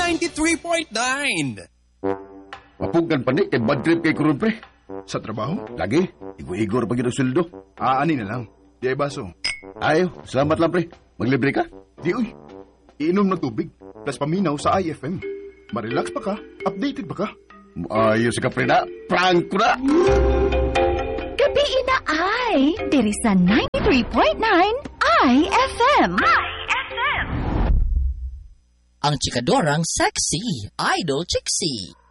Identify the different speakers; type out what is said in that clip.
Speaker 1: 93.9.
Speaker 2: Mapugan pa ni, kay bad trip kay Kurun, pre.
Speaker 3: Sa trabaho?
Speaker 2: Lagi, igor pag yun ang sweldo.
Speaker 3: Ani na lang. Di ay baso.
Speaker 2: Ayaw, salamat lang, pre. Maglibre ka?
Speaker 3: Di uy. Iinom ng tubig. Plus paminaw sa IFM. Marelax pa ka. Updated pa ka.
Speaker 2: Ayos ka, pre na. Prank ko na.
Speaker 4: Gabi na ay. Diri sa 93.9 IFM.
Speaker 5: Ang chikadorang sexy, Idol Chixie.